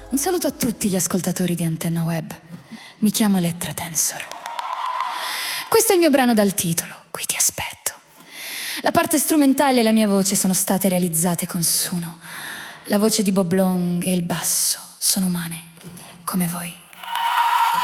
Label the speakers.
Speaker 1: Un saluto a tutti gli ascoltatori di Antenna Web. Mi chiamo Elettra Tensor. Questo è il mio brano dal titolo, Qui ti aspetto. La parte strumentale e la mia voce sono state realizzate con Suno. La voce di Bob Long e il basso sono umane, come voi.